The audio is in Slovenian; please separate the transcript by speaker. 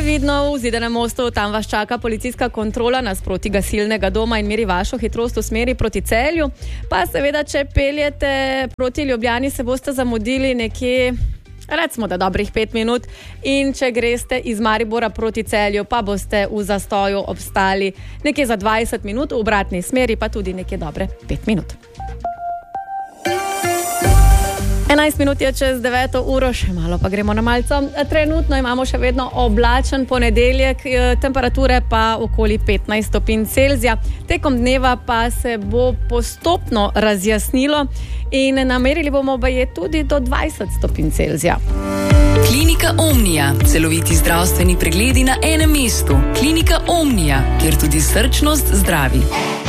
Speaker 1: je vidno v Zidanem mostu, tam vas čaka policijska kontrola nasproti gasilnega doma in meri vašo hitrost v smeri proti Celju. Pa seveda, če peljete proti Ljubljani, se boste zamudili nekje, recimo da dobrih 5 minut, in če greste iz Maribora proti Celju, pa boste v zastoju obstali nekje za 20 minut, v obratni smeri pa tudi nekje dobre 5 minut. 11 minut je čez 9. uro, še malo pa gremo na malco. Trenutno imamo še vedno oblačen ponedeljek, temperature pa okoli 15 stopinj Celzija. Tekom dneva pa se bo postopno razjasnilo in namerili bomo baje tudi do 20 stopinj Celzija.
Speaker 2: Klinika Omnia. Celoviti zdravstveni pregledi na enem mestu. Klinika Omnia, kjer tudi srčnost zdravi.